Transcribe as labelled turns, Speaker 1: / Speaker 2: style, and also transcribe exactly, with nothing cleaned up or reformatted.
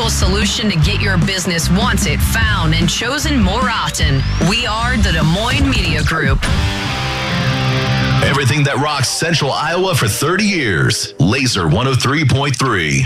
Speaker 1: local solution to get your business wanted, found, and chosen more often. We are the Des Moines Media Group.
Speaker 2: Everything that rocks Central Iowa for thirty years. Laser one oh three point three.